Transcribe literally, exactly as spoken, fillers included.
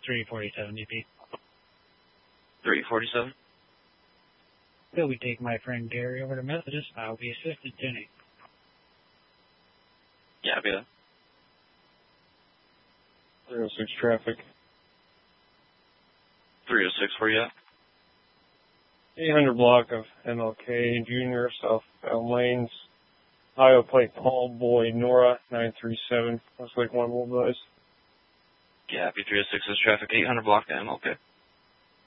three forty-seven D P. three forty-seven? Will we take my friend Gary over to Methodist? I'll be assisted, Jenny. Yeah, I'll be there. three oh six traffic. three oh six, where you at? eight hundred block of M L K Junior, South Elm Lanes. Iowa plate Paul Boy Nora nine three seven. Looks like one mobilized. Yeah, B three oh six is traffic, eight hundred block to M, okay.